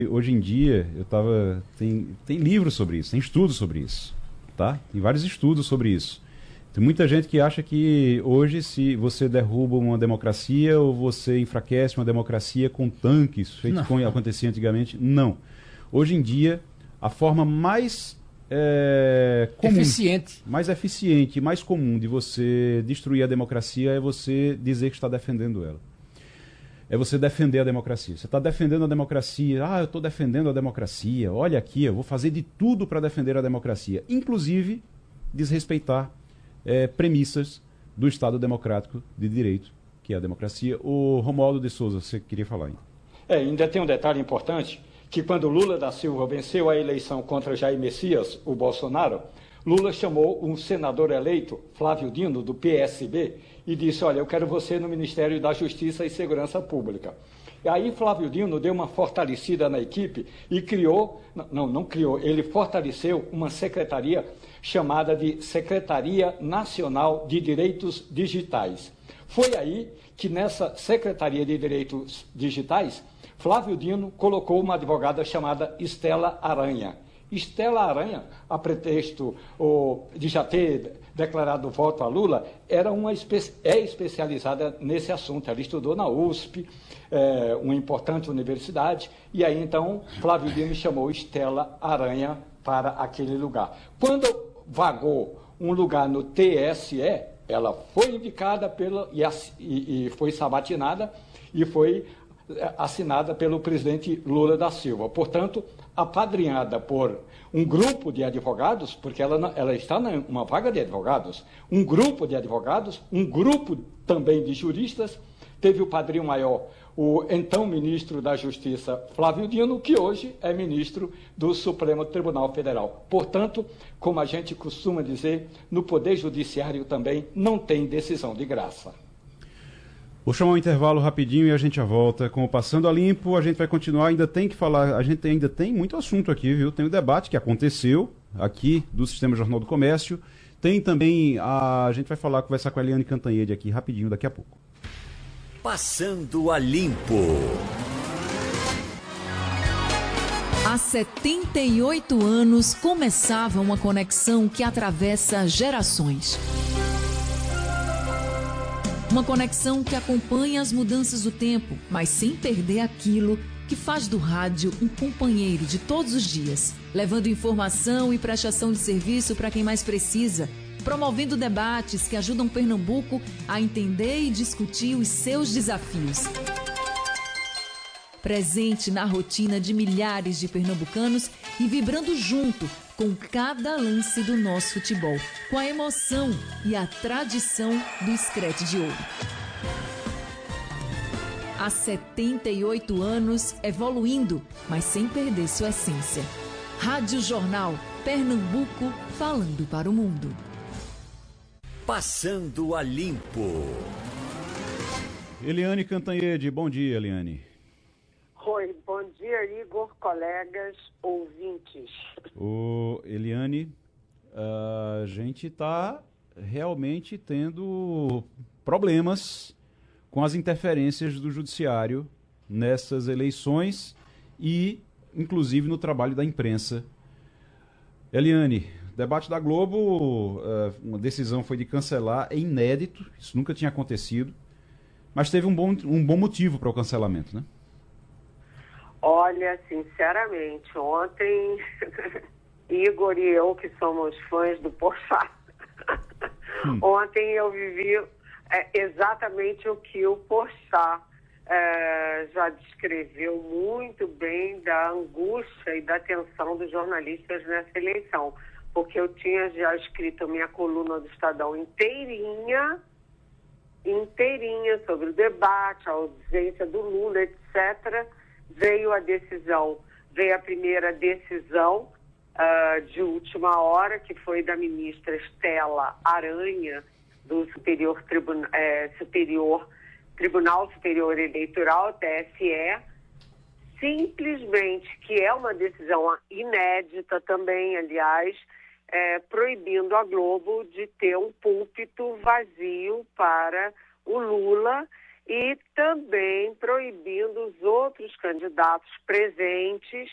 Hoje em dia, tem livros sobre isso, tem estudos sobre isso, tá? Tem vários estudos sobre isso. Tem muita gente que acha que hoje, se você derruba uma democracia ou você enfraquece uma democracia com tanques, feito como acontecia antigamente, não. Hoje em dia, a forma mais comum, mais eficiente, mais comum de você destruir a democracia é você dizer que está defendendo ela. É você defender a democracia. Você está defendendo a democracia. Ah, eu estou defendendo a democracia. Olha aqui, eu vou fazer de tudo para defender a democracia. Inclusive, desrespeitar premissas do Estado Democrático de Direito, que é a democracia. O Romualdo de Souza, você queria falar ainda? Ainda tem um detalhe importante, que quando Lula da Silva venceu a eleição contra Jair Messias, o Bolsonaro, Lula chamou um senador eleito, Flávio Dino, do PSB, e disse, olha, eu quero você no Ministério da Justiça e Segurança Pública. E aí Flávio Dino deu uma fortalecida na equipe e criou, não criou, ele fortaleceu uma secretaria chamada de Secretaria Nacional de Direitos Digitais. Foi aí que nessa Secretaria de Direitos Digitais, Flávio Dino colocou uma advogada chamada Estela Aranha. Estela Aranha, a pretexto de já ter declarado voto a Lula, é especializada nesse assunto. Ela estudou na USP, uma importante universidade, e aí então Flávio Dino chamou Estela Aranha para aquele lugar. Quando vagou um lugar no TSE, ela foi indicada e foi sabatinada e foi assinada pelo presidente Lula da Silva. Portanto, apadrinhada por um grupo de advogados, porque ela está numa vaga de advogados, um grupo de advogados, um grupo também de juristas, teve o padrinho maior, o então ministro da Justiça, Flávio Dino, que hoje é ministro do Supremo Tribunal Federal. Portanto, como a gente costuma dizer, no Poder Judiciário também não tem decisão de graça. Vou chamar um intervalo rapidinho e a gente já volta com o Passando a Limpo. A gente vai continuar, ainda tem que falar, a gente ainda tem muito assunto aqui, viu? Tem o debate que aconteceu aqui do Sistema Jornal do Comércio. Tem também, a gente vai conversar com a Eliane Cantanhede aqui rapidinho, daqui a pouco. Passando a Limpo. Há 78 anos começava uma conexão que atravessa gerações. Uma conexão que acompanha as mudanças do tempo, mas sem perder aquilo que faz do rádio um companheiro de todos os dias, levando informação e prestação de serviço para quem mais precisa, promovendo debates que ajudam Pernambuco a entender e discutir os seus desafios. Presente na rotina de milhares de pernambucanos e vibrando junto com cada lance do nosso futebol, com a emoção e a tradição do Screte de Ouro. Há 78 anos evoluindo, mas sem perder sua essência. Rádio Jornal, Pernambuco, falando para o mundo. Passando a Limpo. Eliane Cantanhede, bom dia, Eliane. Oi, bom dia, Igor, colegas, ouvintes. Eliane, a gente está realmente tendo problemas com as interferências do judiciário nessas eleições e, inclusive, no trabalho da imprensa. Eliane, debate da Globo, uma decisão foi de cancelar, é inédito, isso nunca tinha acontecido, mas teve um bom motivo para o cancelamento, né? Olha, sinceramente, ontem, Igor e eu, que somos fãs do Porchat, ontem eu vivi exatamente o que o Porchat já descreveu muito bem da angústia e da tensão dos jornalistas nessa eleição, porque eu tinha já escrito a minha coluna do Estadão inteirinha sobre o debate, a ausência do Lula, etc., veio a primeira decisão de última hora, que foi da ministra Estela Aranha, do Tribunal Superior Eleitoral, TSE, simplesmente, que é uma decisão inédita também, aliás, proibindo a Globo de ter um púlpito vazio para o Lula e também proibindo os outros candidatos presentes